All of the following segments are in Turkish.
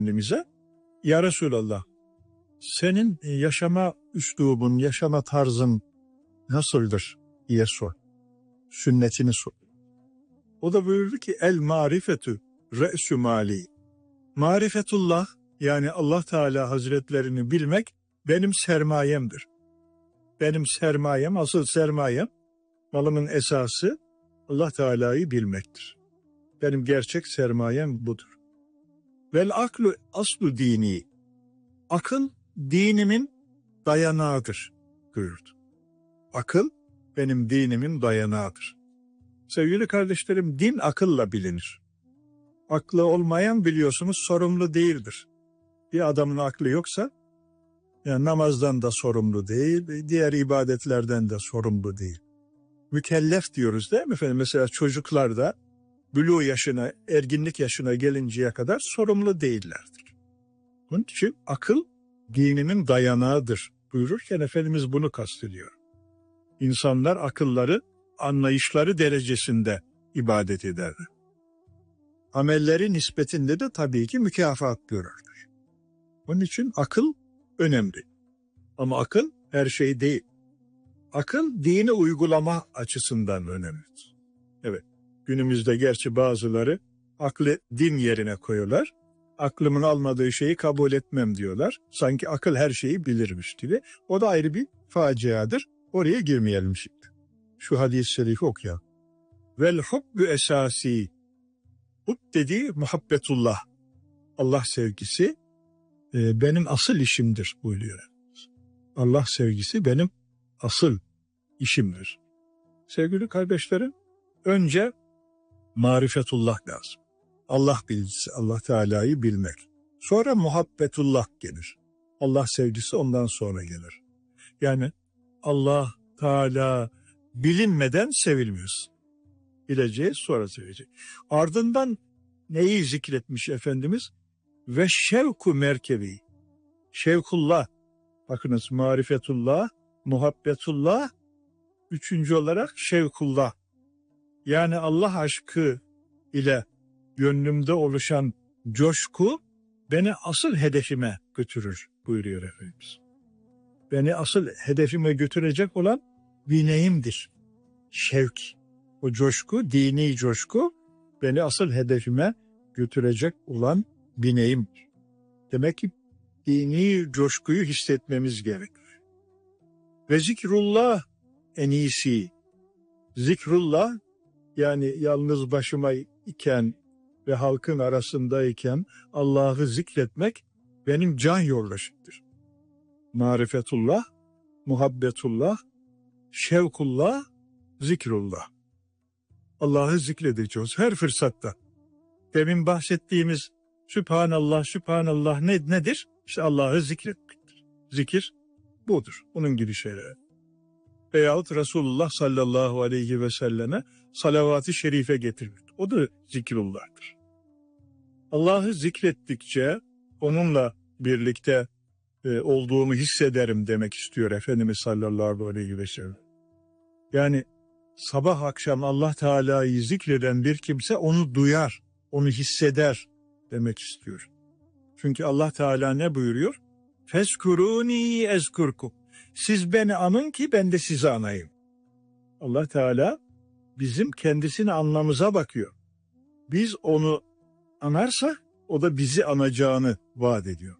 Efendimiz'e, "Ya Resulallah, senin yaşama üslubun, yaşama tarzın nasıldır?" diye sor. Sünnetini sor. O da buyurdu ki, "El marifetü re'sü mali." Marifetullah, yani Allah Teala Hazretlerini bilmek benim sermayemdir. Benim sermayem, asıl sermayem, malımın esası Allah Teala'yı bilmektir. Benim gerçek sermayem budur. Vel aklu aslu dini. Akıl dinimin dayanağıdır buyurdu. Akıl benim dinimin dayanağıdır. Sevgili kardeşlerim, din akılla bilinir. Aklı olmayan, biliyorsunuz, sorumlu değildir. Bir adamın aklı yoksa, yani namazdan da sorumlu değil, diğer ibadetlerden de sorumlu değil. Mükellef diyoruz değil mi efendim? Mesela çocuklar da buluğ yaşına, erginlik yaşına gelinceye kadar sorumlu değillerdir. Bunun için akıl dininin dayanağıdır buyururken Efendimiz bunu kastediyor. İnsanlar akılları, anlayışları derecesinde ibadet ederler. Amelleri nispetinde de tabii ki mükafat görürler. Onun için akıl önemli. Ama akıl her şey değil. Akıl dini uygulama açısından önemlidir. Evet, günümüzde gerçi bazıları aklı din yerine koyuyorlar. Aklımın almadığı şeyi kabul etmem diyorlar. Sanki akıl her şeyi bilirmiş gibi. O da ayrı bir faciadır. Oraya girmeyelim şimdi. Şu hadis-i şerifi okuyalım. Vel hubbu esasi. Hub dediği muhabbetullah. Allah sevgisi benim asıl işimdir buyuruyor. Allah sevgisi benim asıl işimdir. Sevgili kardeşlerim, önce marifetullah lazım. Allah bilgisi, Allah Teala'yı bilmek. Sonra muhabbetullah gelir. Allah sevgisi ondan sonra gelir. Yani Allah Teala bilinmeden sevilmiyoruz. Bileceğiz, sonra seveceğiz. Ardından neyi zikretmiş Efendimiz? Ve şevku merkebi. Şevkullah. Bakınız, marifetullah, muhabbetullah, üçüncü olarak şevkullah. Yani Allah aşkı ile gönlümde oluşan coşku beni asıl hedefime götürür buyuruyor Efendimiz. Beni asıl hedefime götürecek olan bineğimdir. Şevk, o coşku, dini coşku beni asıl hedefime götürecek olan bineğimdir. Demek ki dini coşkuyu hissetmemiz gerekir. Ve zikrullah en iyisi. Zikrullah, yani yalnız başıma iken ve halkın arasındayken Allah'ı zikretmek benim can yoldaşımdır. Marifetullah, muhabbetullah, şevkullah, zikrullah. Allah'ı zikredeceğiz her fırsatta. Demin bahsettiğimiz Sübhanallah, Sübhanallah nedir? İşte Allah'ı zikretmektir. Zikir budur. Bunun gibi şeyler. Veyahut Resulullah sallallahu aleyhi ve selleme salavat-ı şerife getirmek. O da zikrullah'tır. Allah'ı zikrettikçe onunla birlikte olduğumu hissederim demek istiyor Efendimiz sallallahu aleyhi ve sellem. Yani sabah akşam Allah Teala'yı zikreden bir kimse onu duyar, onu hisseder demek istiyor. Çünkü Allah Teala ne buyuruyor? Fezkuruni ezkurkum. Siz beni anın ki ben de sizi anayım. Allah Teala bizim kendisini anlamıza bakıyor. Biz onu anarsak o da bizi anacağını vaat ediyor.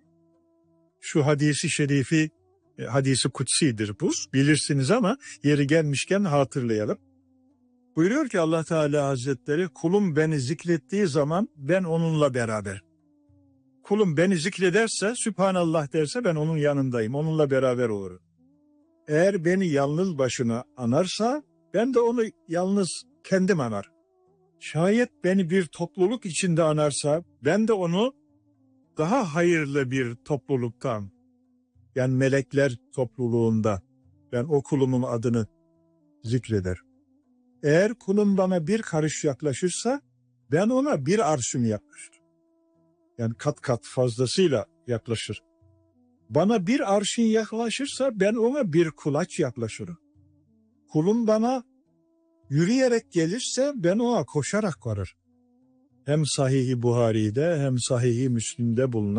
Şu hadisi şerifi, hadisi kutsidir bu, bilirsiniz ama yeri gelmişken hatırlayalım. Buyuruyor ki Allah Teala Hazretleri, kulum beni zikrettiği zaman ben onunla beraber. Kulum beni zikrederse, Sübhanallah derse ben onun yanındayım, onunla beraber olurum. Eğer beni yalnız başına anarsa ben de onu yalnız kendim anar. Şayet beni bir topluluk içinde anarsa ben de onu daha hayırlı bir topluluktan, yani melekler topluluğunda ben o kulumun adını zikreder. Eğer kulum bana bir karış yaklaşırsa ben ona bir arşın yaklaşır. Yani kat kat fazlasıyla yaklaşır. Bana bir arşın yaklaşırsa ben ona bir kulaç yaklaşırım. Kulum bana yürüyerek gelirse ben ona koşarak varır. Hem Sahih-i Buhari'de hem Sahih-i Müslim'de bulunan